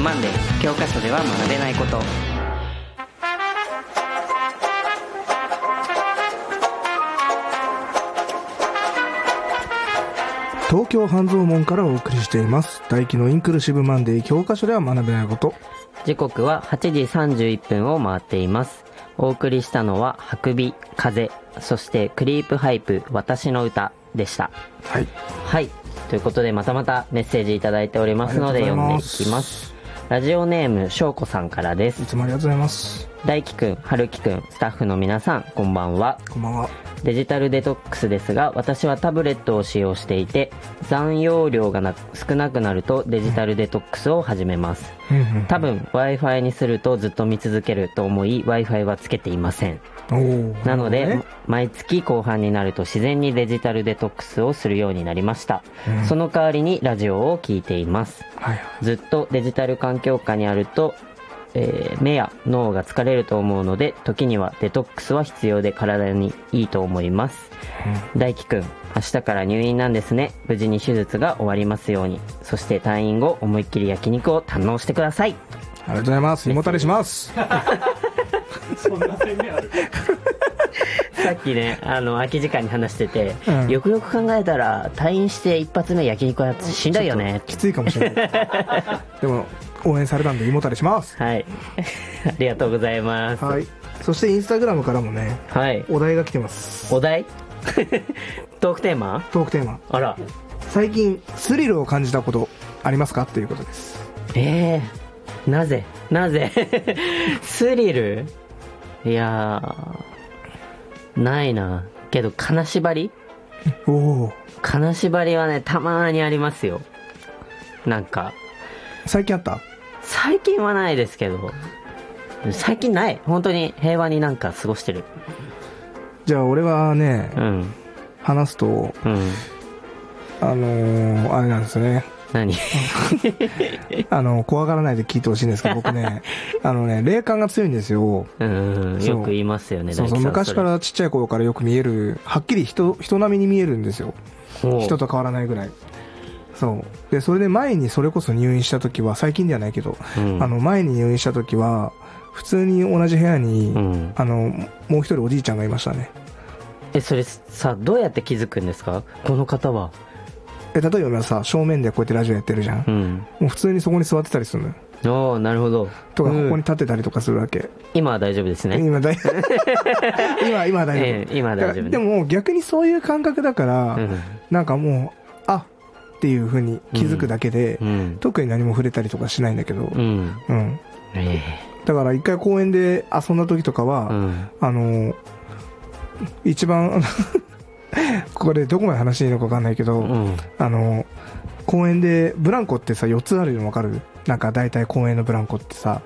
マンデー、教科書では学べないこと。 東京半蔵門からお送りしています大輝のインクルーシブマンデー、教科書では学べないこと。 時刻は8時31分を回っています。お送りしたのはハクビ、風、そしてクリープハイプ、私の歌でした。 はいはい、ということでまたまたメッセージいただいておりますので読んでいきます。ラジオネームしょうこさんからです。 いつもありがとうございます。 大輝くん、はるきくん、スタッフの皆さん、こんばんは。 こんばんは。 デジタルデトックスですが、私はタブレットを使用していて、残容量が少なくなるとデジタルデトックスを始めます。多分 Wi-Fi にするとずっと見続けると思い Wi-Fi はつけていません。なので、毎月後半になると自然にデジタルデトックスをするようになりました。その代わりにラジオを聞いています。ずっとデジタル環境下にあると目や脳が疲れると思うので、時にはデトックスは必要で体にいいと思います。大輝くん、明日から入院なんですね。無事に手術が終わりますように。そして退院後思いっきり焼肉を堪能してください。 ありがとうございます。胃もたれしますそんな宣言あるさっきね、空き時間に話してて、よくよく考えたら退院して一発目焼肉はしんどいよね。 きついかもしれないでも応援されたんで胃もたれします。 はいありがとうございます。 はい。そしてインスタグラムからもね、 はい、 お題が来てます。 お題トークテーマ。あら、 最近スリルを感じたことありますかっていうことです。 なぜスリル、いやーないな。けど金縛り金縛りはね、たまーにありますよ。なんか最近あった？ 最近はないですけど、最近ない。本当に平和になんか過ごしてる。 じゃあ俺はね、話すと、あれなんですね。 何怖がらないで聞いてほしいんですけど、僕ね霊感が強いんですよ。 よく言いますよね。 そう昔からちっちゃい頃からよく見える、はっきり人並みに見えるんですよ。人と変わらないぐらい。そうで、それで前にそれこそ入院した時は、最近ではないけど、前に入院した時は普通に同じ部屋に、もう一人おじいちゃんがいましたね。 それさ、どうやって気づくんですか、この方は。 例えばさ、正面でこうやってラジオやってるじゃん、もう普通にそこに座ってたりするのよ。 なるほど。 とか、ここに立ってたりとかするわけ。 今は大丈夫ですね。 今は大丈夫今は大丈夫、 でも逆にそういう感覚だから、なんかもうっていう風に気づくだけで、特に何も触れたりとかしないんだけど、だから一回公園で遊んだ時とかは、一番ここでどこまで話していいのか分かんないけど、公園でブランコってさ、4つあるの分かる？なんか大体公園のブランコってさ、